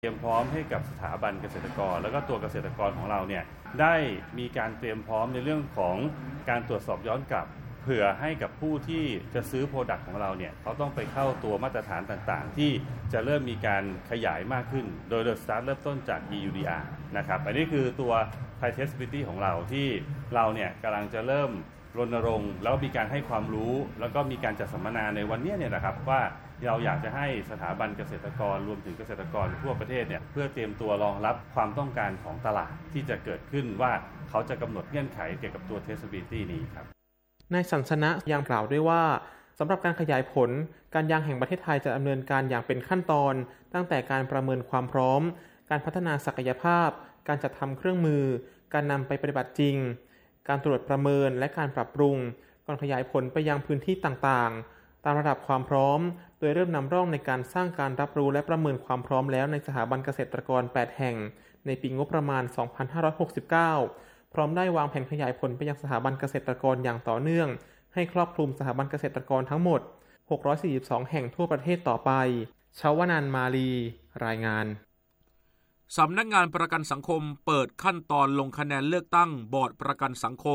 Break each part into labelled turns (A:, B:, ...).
A: เตรียมพร้อมให้กับสถาบันเกษตรกรแล้วก็ตัวเกษตรกรของเราเนี่ยได้มีการเตรียมพร้อมในเรื่องของการตรวจสอบย้อนกลับเผื่อให้กับผู้ที่จะซื้อโปรดักต์ของเราเนี่ยเขาต้องไปเข้าตัวมาตรฐานต่างๆที่จะเริ่มมีการขยายมากขึ้นโดยสตาร์ทเริ่มต้นจาก EUDR นะครับอันนี้คือตัว Thai Traceability ของเราที่เราเนี่ยกำลังจะเริ่มรณรงค์แล้วมีการให้ความรู้แล้วก็มีการจัดสัมมนาในวันนี้เนี่ยนะครับว่าเราอยากจะให้สถาบันเกษตรกรรวมถึงเกษตรกรทั่วประเทศเนี่ยเพื่อเตรียมตัวรองรับความต้องการของตลาดที่จะเกิดขึ้นว่าเขาจะกำหนดเงื่อนไขเกี่ยวกับตัว traceability นี้ครับ
B: นายสันสนะยังกล่าวด้วยว่าสำหรับการขยายผลการยางแห่งประเทศไทยจะดำเนินการอย่างเป็นขั้นตอนตั้งแต่การประเมินความพร้อมการพัฒนาศักยภาพการจัดทำเครื่องมือการนำไปปฏิบัติจริงการตรวจประเมินและการปรับปรุงก่อนขยายผลไปยังพื้นที่ต่างๆตามระดับความพร้อมโดยเริ่มนำร่องในการสร้างการรับรู้และประเมินความพร้อมแล้วในสถาบันเกษตรกร8แห่งในปีงบประมาณ 2569 พร้อมได้วางแผนขยายผลไปยังสถาบันเกษตรกรอย่างต่อเนื่องให้ครอบคลุมสถาบันเกษตรกรทั้งหมด642แห่งทั่วประเทศต่อไปชวนันท์มาลีรายงาน
C: สำนักงานประกันสังคมเปิดขั้นตอนลงคะแนนเลือกตั้งบอร์ดประกันสังคม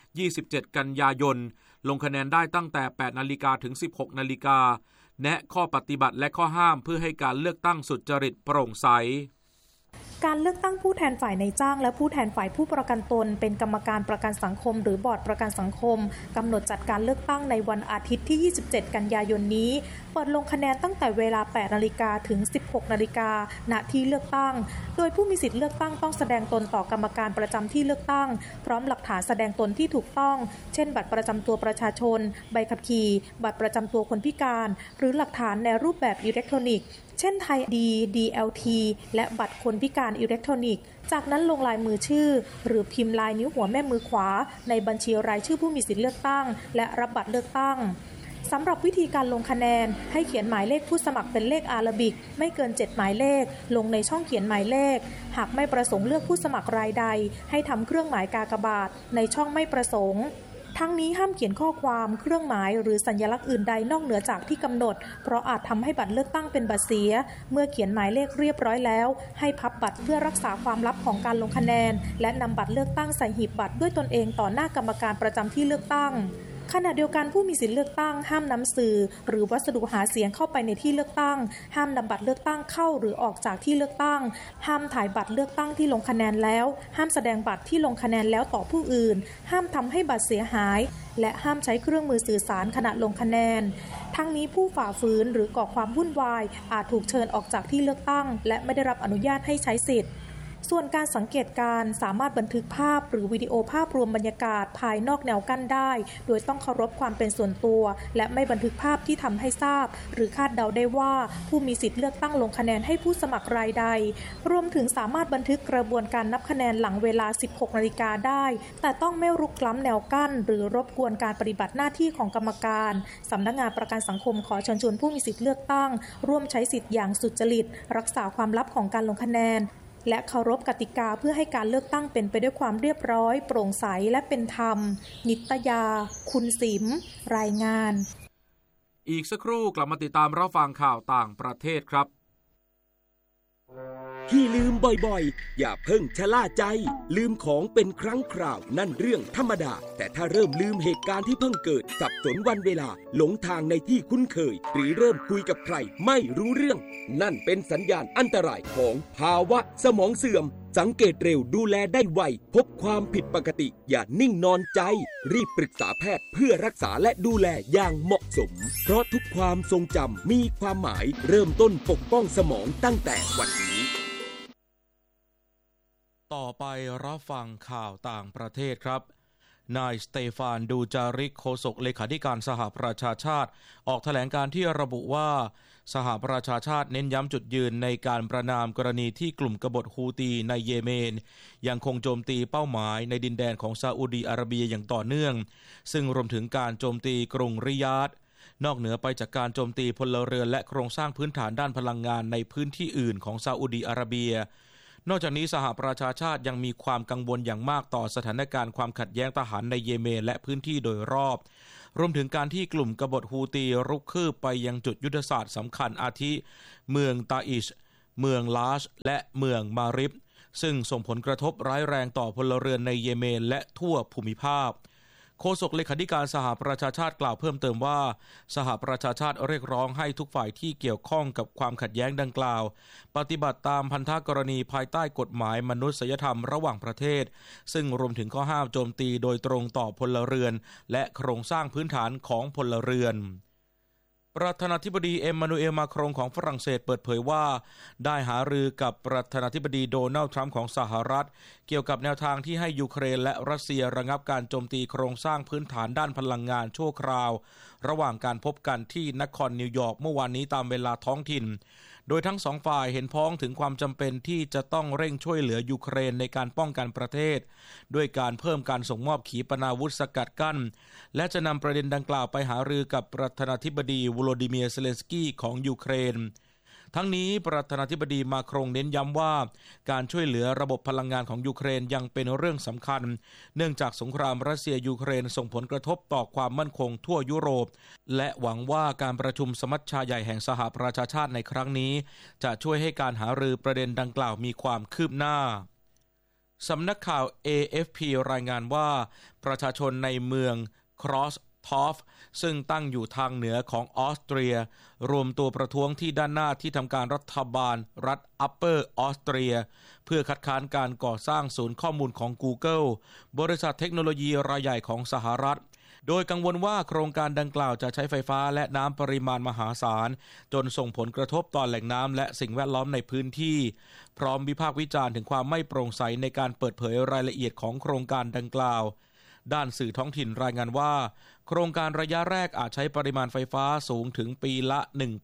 C: 27กันยายนลงคะแนนได้ตั้งแต่ 8 นาฬิกาถึง 16 นาฬิกาแนะข้อปฏิบัติและข้อห้ามเพื่อให้การเลือกตั้งสุจริตโปร่งใส
D: การเลือกตั้งผู้แทนฝ่ายนายจ้างและผู้แทนฝ่ายผู้ประกันตนเป็นกรรมการประกันสังคมหรือบอร์ดประกันสังคมกำหนดจัดการเลือกตั้งในวันอาทิตย์ที่27กันยายนนี้เปิดลงคะแนนตั้งแต่เวลา 8 นาฬิกาถึง 16 นาฬิกาณที่เลือกตั้งโดยผู้มีสิทธิ์เลือกตั้งต้องแสดงตนต่อกรรมการประจำที่เลือกตั้งพร้อมหลักฐานแสดงตนที่ถูกต้องเช่นบัตรประจำตัวประชาชนใบขับขี่บัตรประจำตัวคนพิการหรือหลักฐานในรูปแบบอิเล็กทรอนิกส์เช่นไทยดี DLT และบัตรคนพิการอิเล็กทรอนิกส์จากนั้นลงลายมือชื่อหรือพิมพ์ลายนิ้วหัวแม่มือขวาในบัญชีรายชื่อผู้มีสิทธิเลือกตั้งและรับบัตรเลือกตั้งสำหรับวิธีการลงคะแนนให้เขียนหมายเลขผู้สมัครเป็นเลขอาราบิกไม่เกิน7หมายเลขลงในช่องเขียนหมายเลขหากไม่ประสงค์เลือกผู้สมัครรายใดให้ทำเครื่องหมายกากบาทในช่องไม่ประสงค์ทั้งนี้ห้ามเขียนข้อความเครื่องหมายหรือสัญลักษณ์อื่นใดนอกเหนือจากที่กำหนดเพราะอาจทำให้บัตรเลือกตั้งเป็นบัตรเสียเมื่อเขียนหมายเลขเรียบร้อยแล้วให้พับบัตรเพื่อรักษาความลับของการลงคะแนนและนำบัตรเลือกตั้งใส่หีบบัตรด้วยตนเองต่อหน้ากรรมการประจำที่เลือกตั้งขณะเดียวกันผู้มีสิทธิเลือกตั้งห้ามนำสื่อหรือวัสดุหาเสียงเข้าไปในที่เลือกตั้งห้ามนำบัตรเลือกตั้งเข้าหรือออกจากที่เลือกตั้งห้ามถ่ายบัตรเลือกตั้งที่ลงคะแนนแล้วห้ามแสดงบัตรที่ลงคะแนนแล้วต่อผู้อื่นห้ามทำให้บัตรเสียหายและห้ามใช้เครื่องมือสื่อสารขณะลงคะแนนทั้งนี้ผู้ฝ่าฝืนหรือก่อความวุ่นวายอาจถูกเชิญออกจากที่เลือกตั้งและไม่ได้รับอนุญาตให้ใช้สิทธิ์ส่วนการสังเกตการสามารถบันทึกภาพหรือวิดีโอภาพรวมบรรยากาศภายนอกแนวกั้นได้โดยต้องเคารพความเป็นส่วนตัวและไม่บันทึกภาพที่ทำให้ทราบหรือคาดเดาได้ว่าผู้มีสิทธิ์เลือกตั้งลงคะแนนให้ผู้สมัครรายใดรวมถึงสามารถบันทึกกระบวนการนับคะแนนหลังเวลา 16 นาฬิกาได้แต่ต้องไม่รุกล้ำแนวกั้นหรือรบกวนการปฏิบัติหน้าที่ของกรรมการสำนักงานประกันสังคมขอเชิญชวนผู้มีสิทธิ์เลือกตั้งร่วมใช้สิทธิ์อย่างสุจริตรักษาความลับของการลงคะแนนและเคารพกติกาเพื่อให้การเลือกตั้งเป็นไปด้วยความเรียบร้อยโปร่งใสและเป็นธรรมนิตยาคุณสิมรายงาน
C: อีกสักครู่กลับมาติดตามรับฟังข่าวต่างประเทศครับ
E: ที่ลืมบ่อยๆอย่าเพิ่งชะล่าใจลืมของเป็นครั้งคราวนั่นเรื่องธรรมดาแต่ถ้าเริ่มลืมเหตุการณ์ที่เพิ่งเกิดสับสนวันเวลาหลงทางในที่คุ้นเคยหรือเริ่มคุยกับใครไม่รู้เรื่องนั่นเป็นสัญญาณอันตรายของภาวะสมองเสื่อมสังเกตเร็วดูแลได้ไวพบความผิดปกติอย่านิ่งนอนใจรีบปรึกษาแพทย์เพื่อรักษาและดูแลอย่างเหมาะสมเพราะทุกความทรงจำมีความหมายเริ่มต้นปกป้องสมองตั้งแต่วันนี้
C: ต่อไปรับฟังข่าวต่างประเทศครับนายสเตฟานดูจาริกโฆษกเลขาธิการสหประชาชาติออกแถลงการที่ระบุว่าสหประชาชาติเน้นย้ำจุดยืนในการประณามกรณีที่กลุ่มกบฏฮูตีในเยเมนยังคงโจมตีเป้าหมายในดินแดนของซาอุดีอาระเบียอย่างต่อเนื่องซึ่งรวมถึงการโจมตีกรุงริยาดนอกเหนือไปจากการโจมตีพลเรือนและโครงสร้างพื้นฐานด้านพลังงานในพื้นที่อื่นของซาอุดีอาระเบียนอกจากนี้สหประชาชาติยังมีความกังวลอย่างมากต่อสถานการณ์ความขัดแย้งทหารในเยเมนและพื้นที่โดยรอบรวมถึงการที่กลุ่มกบฏฮูตีรุกคืบไปยังจุดยุทธศาสตร์สำคัญอาทิเมืองตาอิชเมืองลาชและเมืองมาริบซึ่งส่งผลกระทบร้ายแรงต่อพลเรือนในเยเมนและทั่วภูมิภาคโฆษกเลขาธิการสหประชาชาติกล่าวเพิ่มเติมว่าสหประชาชาติเรียกร้องให้ทุกฝ่ายที่เกี่ยวข้องกับความขัดแย้งดังกล่าวปฏิบัติตามพันธกรณีภายใต้กฎหมายมนุษยธรรมระหว่างประเทศซึ่งรวมถึงข้อห้ามโจมตีโดยตรงต่อพลเรือนและโครงสร้างพื้นฐานของพลเรือนประธานาธิบดีเอ็มมานูเอลมาครงของฝรั่งเศสเปิดเผยว่าได้หารือกับประธานาธิบดีโดนัลด์ทรัมป์ของสหรัฐเกี่ยวกับแนวทางที่ให้ยูเครนและรัสเซียระงับการโจมตีโครงสร้างพื้นฐานด้านพลังงานชั่วคราวระหว่างการพบกันที่นครนิวยอร์กเมื่อวานนี้ตามเวลาท้องถิ่นโดยทั้งสองฝ่ายเห็นพ้องถึงความจำเป็นที่จะต้องเร่งช่วยเหลือยูเครนในการป้องกันประเทศด้วยการเพิ่มการส่งมอบขีปนาวุธสกัดกั้นและจะนำประเด็นดังกล่าวไปหารือกับประธานาธิบดีโวโลดิเมียร์เซเลนสกี้ของยูเครนทั้งนี้ประธานาธิบดีมาครงเน้นย้ำว่าการช่วยเหลือระบบพลังงานของยูเครนยังเป็นเรื่องสำคัญเนื่องจากสงครามรัสเซียยูเครนส่งผลกระทบต่อความมั่นคงทั่วยุโรปและหวังว่าการประชุมสมัชชาใหญ่แห่งสหประชาชาติในครั้งนี้จะช่วยให้การหารือประเด็นดังกล่าวมีความคืบหน้าสำนักข่าว AFP รายงานว่าประชาชนในเมืองครอสทอฟซึ่งตั้งอยู่ทางเหนือของออสเตรียรวมตัวประท้วงที่ด้านหน้าที่ทำการรัฐบาลรัฐอัปเปอร์ออสเตรียเพื่อคัดค้านการก่อสร้างศูนย์ข้อมูลของ Google บริษัทเทคโนโลยีรายใหญ่ของสหรัฐโดยกังวลว่าโครงการดังกล่าวจะใช้ไฟฟ้าและน้ำปริมาณมหาศาลจนส่งผลกระทบต่อแหล่งน้ำและสิ่งแวดล้อมในพื้นที่พร้อมวิพากษ์วิจารณ์ถึงความไม่โปร่งใสในการเปิดเผยรายละเอียดของโครงการดังกล่าวด้านสื่อท้องถิ่นรายงานว่าโครงการระยะแรกอาจใช้ปริมาณไฟฟ้าสูงถึงปีละ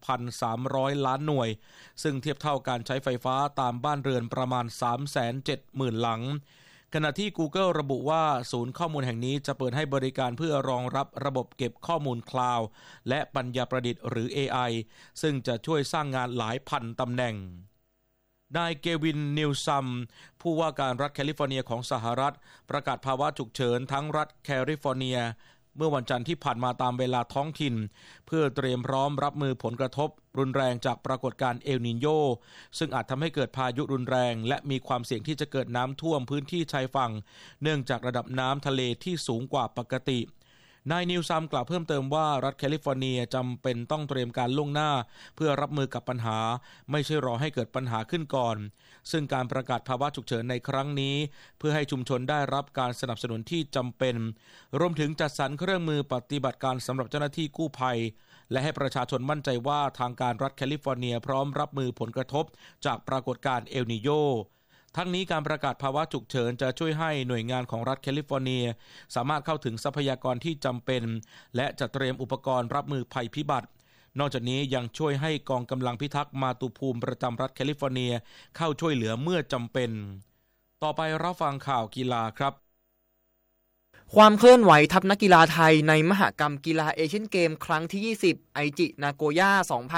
C: 1,300 ล้านหน่วยซึ่งเทียบเท่าการใช้ไฟฟ้าตามบ้านเรือนประมาณ 370,000 หลังขณะที่ Google ระบุว่าศูนย์ข้อมูลแห่งนี้จะเปิดให้บริการเพื่อรองรับระบบเก็บข้อมูลคลาวด์และปัญญาประดิษฐ์หรือ AI ซึ่งจะช่วยสร้างงานหลายพันตำแหน่งนายเกวินนิวซัมผู้ว่าการรัฐแคลิฟอร์เนียของสหรัฐประกาศภาวะฉุกเฉินทั้งรัฐแคลิฟอร์เนียเมื่อวันจันทร์ที่ผ่านมาตามเวลาท้องถิ่นเพื่อเตรียมพร้อมรับมือผลกระทบรุนแรงจากปรากฏการณ์เอลนิโญซึ่งอาจทำให้เกิดพายุรุนแรงและมีความเสี่ยงที่จะเกิดน้ำท่วมพื้นที่ชายฝั่งเนื่องจากระดับน้ำทะเลที่สูงกว่าปกตินายนิวซัมกล่าวเพิ่มเติมว่ารัฐแคลิฟอร์เนียจำเป็นต้องเตรียมการล่วงหน้าเพื่อรับมือกับปัญหาไม่ใช่รอให้เกิดปัญหาขึ้นก่อนซึ่งการประกาศภาวะฉุกเฉินในครั้งนี้เพื่อให้ชุมชนได้รับการสนับสนุนที่จำเป็นรวมถึงจัดสรรเครื่องมือปฏิบัติการสำหรับเจ้าหน้าที่กู้ภัยและให้ประชาชนมั่นใจว่าทางการรัฐแคลิฟอร์เนียพร้อมรับมือผลกระทบจากปรากฏการณ์เอลนิโญทั้งนี้การประกาศภาวะฉุกเฉินจะช่วยให้หน่วยงานของรัฐแคลิฟอร์เนียสามารถเข้าถึงทรัพยากรที่จำเป็นและจัดเตรียมอุปกรณ์รับมือภัยพิบัตินอกจากนี้ยังช่วยให้กองกำลังพิทักษ์มาตุภูมิประจำรัฐแคลิฟอร์เนียเข้าช่วยเหลือเมื่อจำเป็นต่อไปรับฟังข่าวกีฬาครับ
F: ความเคลื่อนไหวทัพนักกีฬาไทยในมหกรรมกีฬาเอเชียนเกมครั้งที่20ไอจินาโกย่า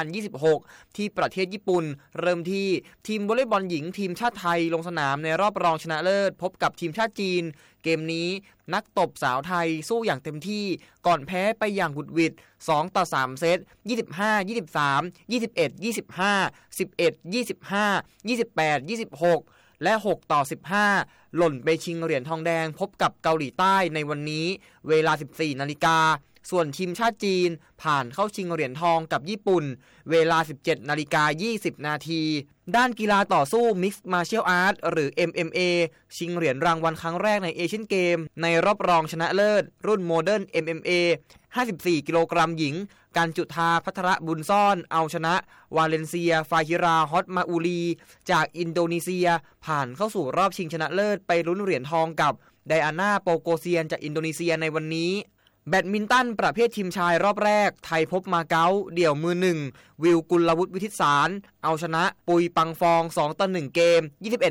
F: 2026ที่ประเทศญี่ปุ่นเริ่มที่ทีมวอลเลย์บอลหญิงทีมชาติไทยลงสนามในรอบรองชนะเลิศพบกับทีมชาติจีนเกมนี้นักตบสาวไทยสู้อย่างเต็มที่ก่อนแพ้ไปอย่างหุดหวิด2-3เซต25-23 21-25 11-25 28-26และ6-15หล่นไปชิงเหรียญทองแดงพบกับเกาหลีใต้ในวันนี้เวลา 14 นาฬิกาส่วนทีมชาติจีนผ่านเข้าชิงเหรียญทองกับญี่ปุ่นเวลา 17 นาฬิกา 20 นาทีด้านกีฬาต่อสู้ Mixed Martial Arts หรือ MMA ชิงเหรียญรางวัลครั้งแรกในเอเชียนเกมในรอบรองชนะเลิศรุ่น Modern MMA 54 กิโลกรัมหญิงการจุธาภัทรบุญซ่อนเอาชนะวาเลนเซียฟาฮิราฮอตมาอูลีจากอินโดนีเซียผ่านเข้าสู่รอบชิงชนะเลิศไปลุ้นเหรียญทองกับไดอาน่าโปโกเซียนจากอินโดนีเซียในวันนี้แบดมินตันประเภททีมชายรอบแรกไทยพบมาเก๊าเดี่ยวมือ1วิวกุลวุฒิวิทิตสารเอาชนะปุยปังฟอง2-1เกม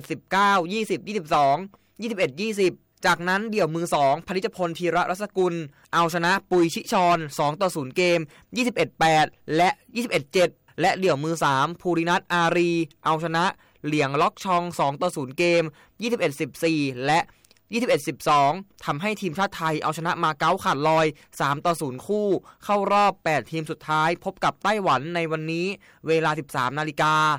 F: 21-19 20-22 21-20จากนั้นเดี่ยวมือ2พนิชพลธีระรัศกุลเอาชนะปุยชิชร2-0เกม 21-8 และ 21-7 และเดี่ยวมือ3ภูรินัทอารีเอาชนะเหลียงล็อกชอง2-0เกม 21-14 และ21-12 ทำให้ทีมชาติไทยเอาชนะมาเก๊าขาดลอย 3-0 คู่เข้ารอบ8ทีมสุดท้ายพบกับไต้หวันในวันนี้เวลา 13 นาฬิกา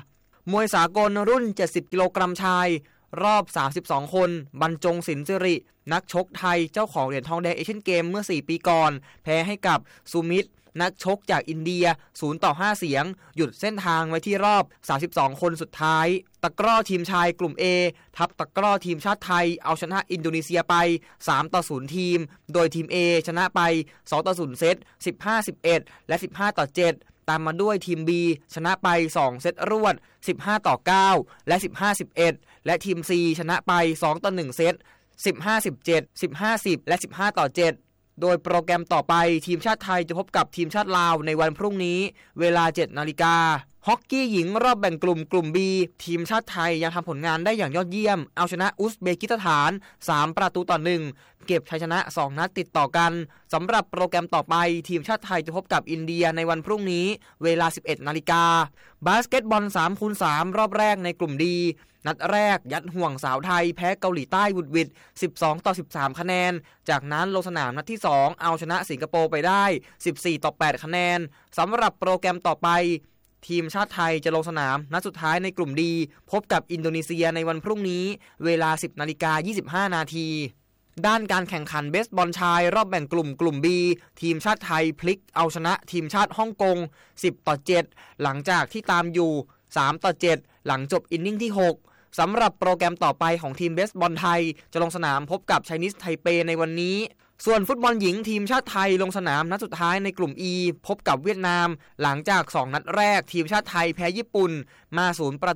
F: มวยสากลรุ่น70กิโลกรัมชายรอบ32คนบรรจงศิลป์สิรินักชกไทยเจ้าของเหรียญทองแดงเอเชียนเกมเมื่อ4ปีก่อนแพ้ให้กับซูมิตนักชกจากอินเดีย0-5เสียงหยุดเส้นทางไว้ที่รอบ32คนสุดท้ายตะกร้อทีมชายกลุ่ม A ทัพตะกร้อทีมชาติไทยเอาชนะอินโดนีเซียไป3-0ทีมโดยทีม A ชนะไป2-0เซต 15-11 และ 15-7 ตามมาด้วยทีม B ชนะไป2เซตรวด 15-9 และ 15-11 และทีม C ชนะไป2-1เซต 15-17 15-10 และ 15-7 โดยโปรแกรมต่อไปทีมชาติไทยจะพบกับทีมชาติลาวในวันพรุ่งนี้เวลา 7 นาฬิกาฮอกกี้หญิงรอบแบ่งกลุ่ม B ทีมชาติไทยยังทำผลงานได้อย่างยอดเยี่ยมเอาชนะอุซเบกิสถาน3-1เก็บชัยชนะ2นัดติดต่อกันสำหรับโปรแกรมต่อไปทีมชาติไทยจะพบกับอินเดียในวันพรุ่งนี้เวลา 11 นาฬิกาบาสเกตบอล 3x3 รอบแรกในกลุ่มดีนัดแรกยัดห่วงสาวไทยแพ้เกาหลีใต้วุดวิด12-13คะแนนจากนั้นลงสนามนัดที่2เอาชนะสิงคโปร์ไปได้14-8คะแนนสำหรับโปรแกรมต่อไปทีมชาติไทยจะลงสนามนัดสุดท้ายในกลุ่มดีพบกับอินโดนีเซียในวันพรุ่งนี้เวลา 10:25 นาทีด้านการแข่งขันเบสบอลชายรอบแบ่งกลุ่ม B ทีมชาติไทยพลิกเอาชนะทีมชาติฮ่องกง10-7หลังจากที่ตามอยู่3-7หลังจบอินนิ่งที่6สำหรับโปรแกรมต่อไปของทีมเบสบอลไทยจะลงสนามพบกับไชนีสไทเปในวันนี้ส่วนฟุตบอลหญิงทีมชาติไทยลงสนามนัดสุดท้ายในกลุ่ม E พบกับเวียดนามหลังจาก2นัดแรกทีมชาติไทยแพ้ญี่ปุ่นมา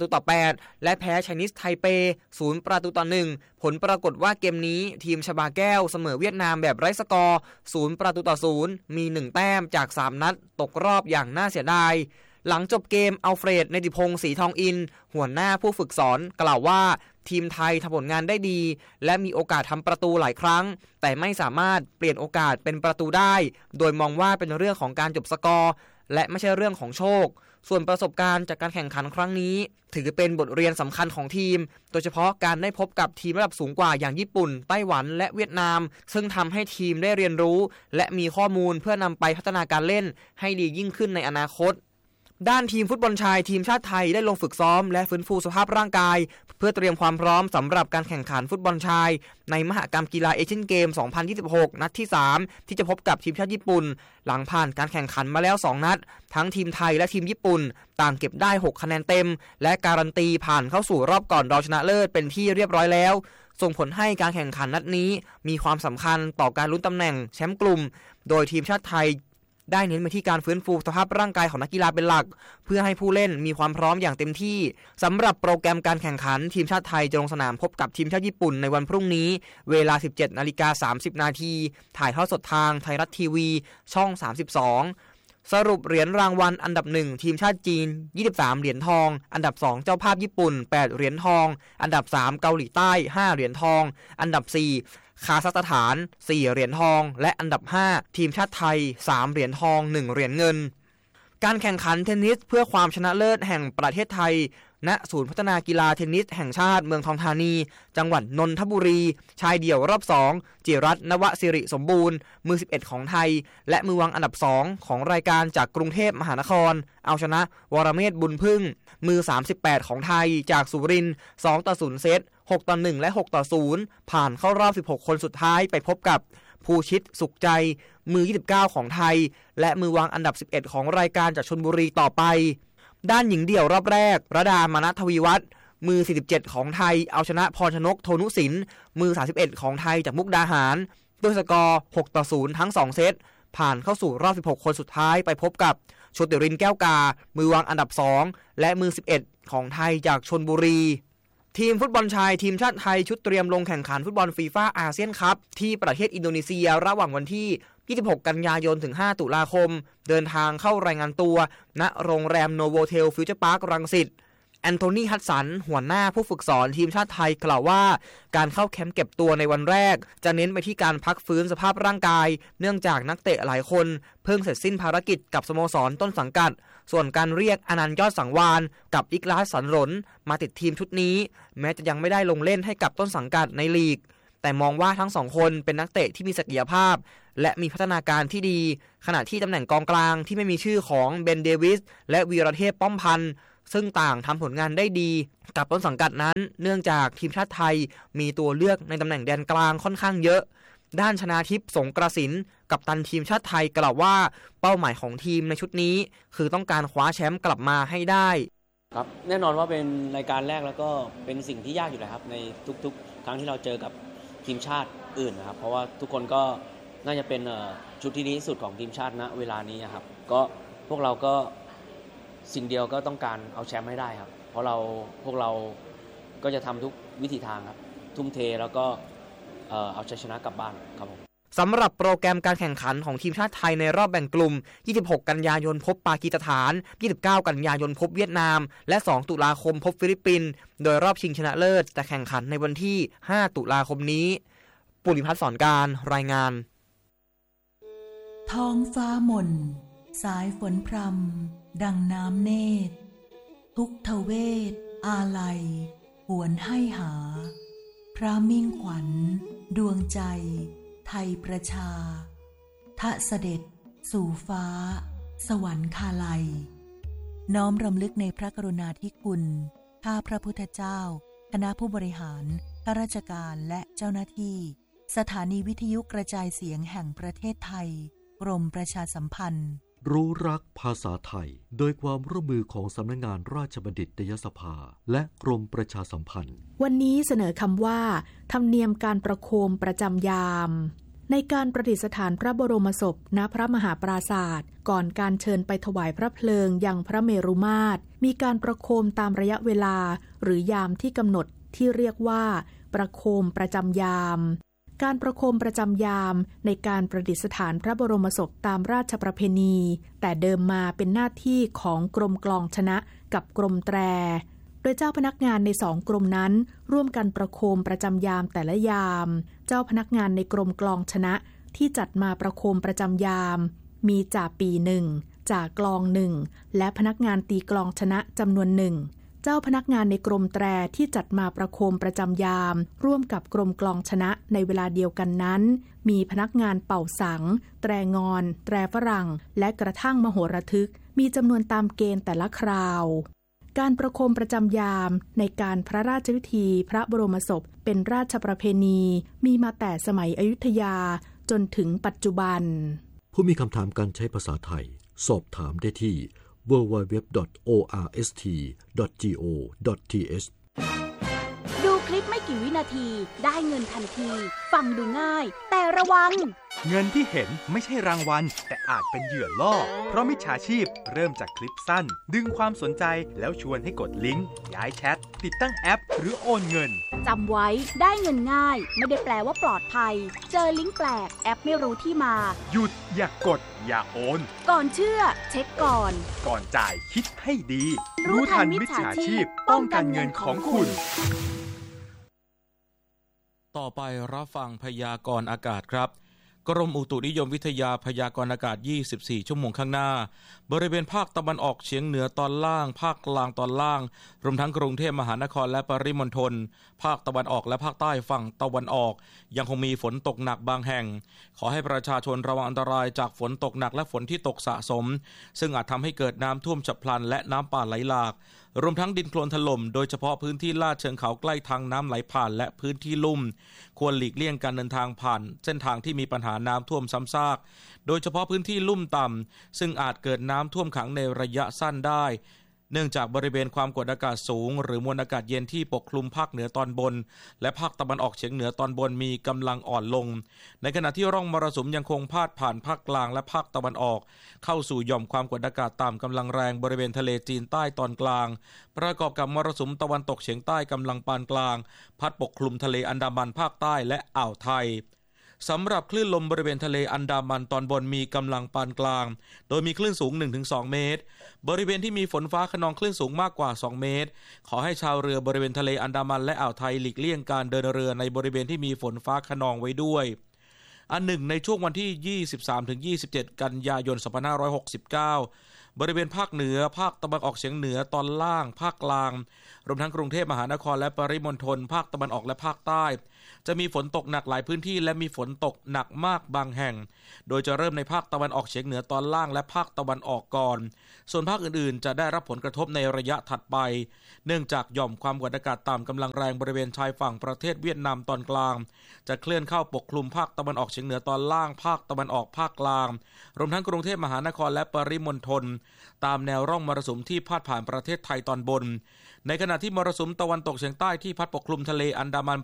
F: 0-8และแพ้ไชนีสไทเป0-1ผลปรากฏว่าเกมนี้ทีมชบาแก้วเสมอเวียดนามแบบไร้สกอร์0-0มี1แต้มจาก3นัดตกรอบอย่างน่าเสียดายหลังจบเกมอัลเฟรด เนติพงศ์ศรีทองอินหัวหน้าผู้ฝึกสอนกล่าวว่าทีมไทยทำผลงานได้ดีและมีโอกาสทำประตูหลายครั้งแต่ไม่สามารถเปลี่ยนโอกาสเป็นประตูได้โดยมองว่าเป็นเรื่องของการจบสกอร์และไม่ใช่เรื่องของโชคส่วนประสบการณ์จากการแข่งขันครั้งนี้ถือเป็นบทเรียนสำคัญของทีมโดยเฉพาะการได้พบกับทีมระดับสูงกว่าอย่างญี่ปุ่นไต้หวันและเวียดนามซึ่งทำให้ทีมได้เรียนรู้และมีข้อมูลเพื่อนำไปพัฒนาการเล่นให้ดียิ่งขึ้นในอนาคตด้านทีมฟุตบอลชายทีมชาติไทยได้ลงฝึกซ้อมและฟื้นฟูสภาพร่างกายเพื่อเตรียมความพร้อมสำหรับการแข่งขันฟุตบอลชายในมหกรรมกีฬาเอเชียนเกม 2026 นัดที่3ที่จะพบกับทีมชาติญี่ปุ่นหลังผ่านการแข่งขันมาแล้ว2นัดทั้งทีมไทยและทีมญี่ปุ่นต่างเก็บได้6คะแนนเต็มและการันตีผ่านเข้าสู่รอบก่อนรองชนะเลิศเป็นที่เรียบร้อยแล้วส่งผลให้การแข่งขันนัดนี้มีความสำคัญต่อการลุ้นตำแหน่งแชมป์กลุ่มโดยทีมชาติไทยได้เน้นไปที่การฟื้นฟูสภาพร่างกายของนักกีฬาเป็นหลักเพื่อให้ผู้เล่นมีความพร้อมอย่างเต็มที่สำหรับโปรแกรมการแข่งขันทีมชาติไทยจะลงสนามพบกับทีมชาติญี่ปุ่นในวันพรุ่งนี้เวลา 17:30 นาทีถ่ายทอดสดทางไทยรัฐทีวีช่อง32สรุปเหรียญรางวัลอันดับ1ทีมชาติจีน23เหรียญทองอันดับ2เจ้าภาพญี่ปุ่น8เหรียญทองอันดับ3เกาหลีใต้5เหรียญทองอันดับ4คาซัคสถาน4เหรียญทองและอันดับ5ทีมชาติไทย3เหรียญทอง1เหรียญเงินการแข่งขันเทนนิสเพื่อความชนะเลิศแห่งประเทศไทยณศูนย์พัฒนากีฬาเทนนิสแห่งชาติเมืองทองธานีจังหวัดนนทบุรีชายเดี่ยวรอบ2จิรัตน์ นวสิริสมบูรณ์มือ11ของไทยและมือวางอันดับ2ของรายการจากกรุงเทพมหานครเอาชนะวรเมธบุญพึ่งมือ38ของไทยจากสุรินทร์2-0เซต6-1และ6-0ผ่านเข้ารอบ16คนสุดท้ายไปพบกับภูชิตสุขใจมือ29ของไทยและมือวางอันดับ11ของรายการจากชลบุรีต่อไปด้านหญิงเดี่ยวรอบแรกระดามนัททวีวัฒน์มือ47ของไทยเอาชนะพรชนกโทนุสินมือ31ของไทยจากมุกดาหารด้วยสกอร์6-0ทั้ง2เซตผ่านเข้าสู่รอบ16คนสุดท้ายไปพบกับโชติรินทร์แก้วกามือวางอันดับ2และมือ11ของไทยจากชลบุรีทีมฟุตบอลชายทีมชาติไทยชุดเตรียมลงแข่งขันฟุตบอลฟีฟ่าอาเซียนคัพที่ประเทศอินโดนีเซียระหว่างวันที่26กันยายนถึง5ตุลาคมเดินทางเข้ารายงานตัวณโรงแรมโนโวเทลฟิวเจอร์พาร์ครังสิตแอนโทนีฮัดสันหัวหน้าผู้ฝึกสอนทีมชาติไทยกล่าวว่าการเข้าแคมป์เก็บตัวในวันแรกจะเน้นไปที่การพักฟื้นสภาพร่างกายเนื่องจากนักเตะหลายคนเพิ่งเสร็จสิ้นภารกิจกับสโมสรต้นสังกัดส่วนการเรียกอนันต์ยอดสังวานกับอิกลาสสันหรนมาติดทีมชุดนี้แม้จะยังไม่ได้ลงเล่นให้กับต้นสังกัดในลีกแต่มองว่าทั้งสองคนเป็นนักเตะที่มีศักยภาพและมีพัฒนาการที่ดีขณะที่ตำแหน่งกองกลางที่ไม่มีชื่อของเบนเดวิสและวีรเทพป้อมพันธ์ซึ่งต่างทำผลงานได้ดีกับต้นสังกัดนั้นเนื่องจากทีมชาติไทยมีตัวเลือกในตำแหน่งแดนกลางค่อนข้างเยอะด้านชนาทิพย์สงกระสินกัปตันทีมชาติไทยกล่าวว่าเป้าหมายของทีมในชุดนี้คือต้องการคว้าแชมป์กลับมาให้ได้
G: ครับแน่นอนว่าเป็นรายการแรกแล้วก็เป็นสิ่งที่ยากอยู่แล้วครับในทุกๆครั้งที่เราเจอกับทีมชาติอื่นนะครับเพราะว่าทุกคนก็น่าจะเป็นชุดที่ดีที่สุดของทีมชาติณเวลานี้ครับก็พวกเราก็สิ่งเดียวก็ต้องการเอาแชมป์ให้ได้ครับเพราะพวกเราก็จะทำทุกวิถีทางครับทุ่มเทแล้วก็เอาชัยชนะกลับบ้านครับผม
F: สำหรับโปรแกรมการแข่งขันของทีมชาติไทยในรอบแบ่งกลุ่ม26กันยายนพบปากีสถาน29กันยายนพบเวียดนามและ2ตุลาคมพบฟิลิปปินส์โดยรอบชิงชนะเลิศจะแข่งขันในวันที่5ตุลาคมนี้ปุริพัฒน์สอนการรายงาน
H: ท้องฟ้ามนสายฝนพรำดังน้ำเนตรทุกทเวศอาลัยหวนให้หาพระมิ่งขวัญดวงใจไทยประชาทะเสด็จสู่ฟ้าสวรรคาลัยน้อมรำลึกในพระกรุณาธิคุณข้าพระพุทธเจ้าคณะผู้บริหารข้าราชการและเจ้าหน้าที่สถานีวิทยุกระจายเสียงแห่งประเทศไทยกรมประชาสัมพันธ์
I: รู้รักภาษาไทยโดยความร่วมมือของสำนักงานราชบัณฑิตยสภาและกรมประชาสัมพันธ์
J: วันนี้เสนอคำว่าธรรมเนียมการประโคมประจำยามในการประดิษฐานพระบรมศพณพระมหาปราสาทก่อนการเชิญไปถวายพระเพลิงยังพระเมรุมาตรมีการประโคมตามระยะเวลาหรือยามที่กำหนดที่เรียกว่าประโคมประจำยามการประโคมประจำยามในการประดิษฐานพระบรมศพตามราชประเพณีแต่เดิมมาเป็นหน้าที่ของกรมกลองชนะกับกรมแตรโดยเจ้าพนักงานใน2กรมนั้นร่วมกันประโคมประจำยามแต่ละยามเจ้าพนักงานในกรมกลองชนะที่จัดมาประโคมประจำยามมีจ่าปี1จ่ากลอง1และพนักงานตีกลองชนะจำนวน1เจ้าพนักงานในกรมแตรที่จัดมาประโคมประจำยามร่วมกับกรมกลองชนะในเวลาเดียวกันนั้นมีพนักงานเป่าสังแตรงอนแตรฝรั่งและกระทั่งมโหระทึกมีจำนวนตามเกณฑ์แต่ละคราวการประโคมประจำยามในการพระราชพิธีพระบรมศพเป็นราชประเพณีมีมาแต่สมัยอยุธยาจนถึงปัจจุบัน
I: ผู้มีคำถามการใช้ภาษาไทยสอบถามได้ที่ www.orst.go.th
K: ดูคลิปไม่กี่วินาทีได้เงินทันทีฟังดูง่ายแต่ระวัง
L: เงินที่เห็นไม่ใช่รางวัลแต่อาจเป็นเหยื่อล่อเพราะมิจฉาชีพเริ่มจากคลิปสั้นดึงความสนใจแล้วชวนให้กดลิงก์ย้ายแชทติดตั้งแอปหรือโอนเงิน
K: จำไว้ได้เงินง่ายไม่ได้แปลว่าปลอดภัยเจอลิงก์แปลกแอปไม่รู้ที่มา
L: หยุดอย่ากดอย่าโอน
K: ก่อนเชื่อเช็คก่อน
L: จ่ายคิดให้ดีรู้ทันมิจฉาชีพป้องกันเงินของคุณ
C: ต่อไปรับฟังพยากรณ์อากาศครับกรมอุตุนิยมวิทยาพยากรณ์อากาศ24ชั่วโมงข้างหน้าบริเวณภาคตะวันออกเฉียงเหนือตอนล่างภาคกลางตอนล่างรวมทั้งกรุงเทพมหานครและปริมณฑลภาคตะวันออกและภาคใต้ฝั่งตะวันออกยังคงมีฝนตกหนักบางแห่งขอให้ประชาชนระวังอันตรายจากฝนตกหนักและฝนที่ตกสะสมซึ่งอาจทำให้เกิดน้ำท่วมฉับพลันและน้ำป่าไหลหลากรวมทั้งดินโคลนถล่มโดยเฉพาะพื้นที่ลาดเชิงเขาใกล้ทางน้ำไหลผ่านและพื้นที่ลุ่มควรหลีกเลี่ยงการเดินทางผ่านเส้นทางที่มีปัญหาน้ำท่วมซ้ำซากโดยเฉพาะพื้นที่ลุ่มต่ำซึ่งอาจเกิดน้ำท่วมขังในระยะสั้นได้เนื่องจากบริเวณความกดอากาศสูงหรือมวลอากาศเย็นที่ปกคลุมภาคเหนือตอนบนและภาคตะวันออกเฉียงเหนือตอนบนมีกำลังอ่อนลงในขณะที่ร่องมรสุมยังคงพาดผ่านภาคกลางและภาคตะวันออกเข้าสู่หย่อมความกดอากาศต่ำกำลังแรงบริเวณทะเลจีนใต้ตอนกลางประกอบกับมรสุมตะวันตกเฉียงใต้กำลังปานกลางพัดปกคลุมทะเลอันดามันภาคใต้และอ่าวไทยสำหรับคลื่นลมบริเวณทะเลอันดามันตอนบนมีกำลังปานกลางโดยมีคลื่นสูง 1-2 เมตรบริเวณที่มีฝนฟ้าคะนองคลื่นสูงมากกว่า2เมตรขอให้ชาวเรือบริเวณทะเลอันดามันและอ่าวไทยหลีกเลี่ยงการเดินเรือในบริเวณที่มีฝนฟ้าคะนองไว้ด้วยอันหนึ่งในช่วงวันที่ 23-27 กันยายน 2569บริเวณภาคเหนือภาคตะวันออกเฉียงเหนือตอนล่างภาคกลางรวมทั้งกรุงเทพมหานครและปริมณฑลภาคตะวันออกและภาคใต้จะมีฝนตกหนักหลายพื้นที่และมีฝนตกหนักมากบางแห่งโดยจะเริ่มในภาคตะวันออกเฉียงเหนือตอนล่างและภาคตะวันออกก่อนส่วนภาคอื่นๆจะได้รับผลกระทบในระยะถัดไปเนื่องจากหย่อมความกดอากาศต่ำกำลังแรงบริเวณชายฝั่งประเทศเวียดนามตอนกลางจะเคลื่อนเข้าปกคลุมภาคตะวันออกเฉียงเหนือตอนล่างภาคตะวันออกภาคกลางรวมทั้งกรุงเทพมหานครและปริมณฑลตามแนวร่องมรสุมที่พาดผ่านประเทศไทยตอนบนในขณะที่มรสุมตะวันตกเฉียงใต้ที่พัดปกคลุมทะเลอันดามัน